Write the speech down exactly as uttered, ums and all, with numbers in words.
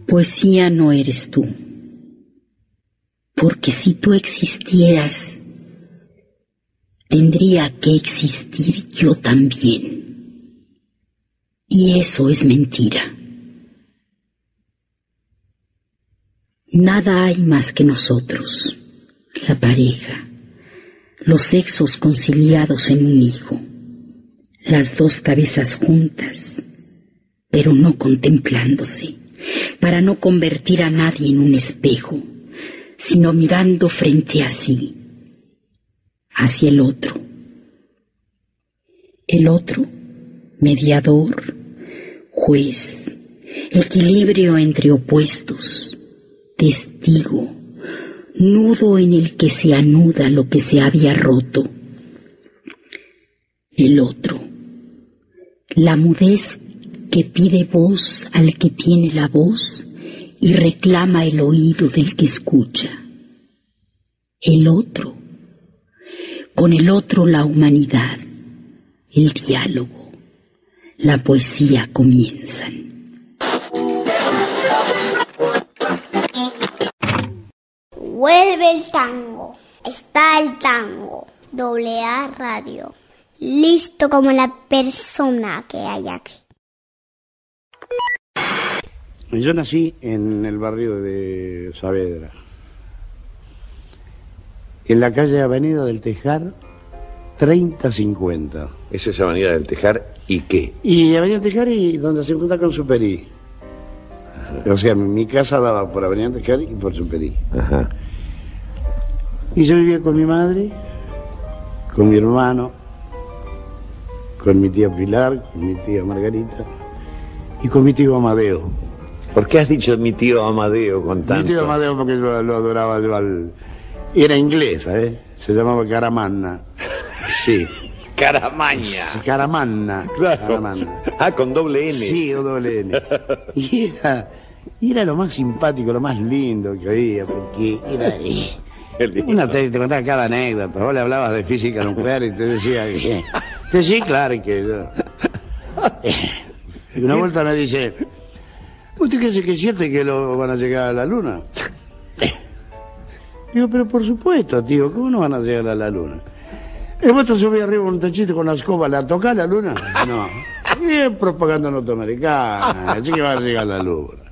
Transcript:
Poesía no eres tú, porque si tú existieras, tendría que existir yo también. Y eso es mentira. Nada hay más que nosotros, la pareja, los sexos conciliados en un hijo, las dos cabezas juntas, pero no contemplándose, para no convertir a nadie en un espejo, sino mirando frente a sí, hacia el otro. El otro, mediador, juez, equilibrio entre opuestos, testigo, nudo en el que se anuda lo que se había roto. El otro, la mudez que pide voz al que tiene la voz y reclama el oído del que escucha. El otro, con el otro la humanidad, el diálogo, la poesía comienzan. Vuelve el tango, está el tango, doble A Radio, listo como la persona que hay aquí. Yo nací en el barrio de Saavedra, en la calle Avenida del Tejar, treinta cincuenta. ¿Esa es Avenida del Tejar y qué? Y Avenida del Tejar y donde se junta con Superí. Ajá. O sea, mi casa daba por Avenida del Tejar y por Superí. Ajá. Y yo vivía con mi madre, con mi hermano, con mi tía Pilar, con mi tía Margarita y con mi tío Amadeo. ¿Por qué has dicho mi tío Amadeo con tanto? Mi tío Amadeo porque yo lo adoraba yo al... Era inglés, ¿eh? Se llamaba Caramanna. Sí. Caramaña. Caramanna. Claro. Caramanna. Ah, con doble N. Sí, con doble N. Y era, y era lo más simpático, lo más lindo que oía, porque era... Una te, te contaba cada anécdota, vos le hablabas de física nuclear y te decía que... que sí, claro, que yo... Y una vuelta me dice... ¿Usted cree que es cierto que lo van a llegar a la luna? Digo, pero por supuesto, tío, ¿cómo no van a llegar a la luna? ¿Y vos te subís arriba un techito con la escoba, ¿la tocás la luna? No. Y es propaganda norteamericana, así que va a llegar a la luna.